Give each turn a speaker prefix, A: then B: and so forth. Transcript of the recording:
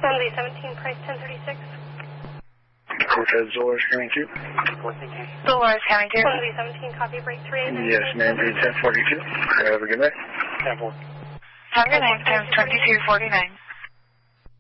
A: Runway 17, price 1036.
B: Cortez, Dolores, County 2.
C: Dolores, County 2.
A: Runway 17, copy, break 38.
B: Yes, ma'am, 1042. Have a good night.
C: Have a good night, times 2249.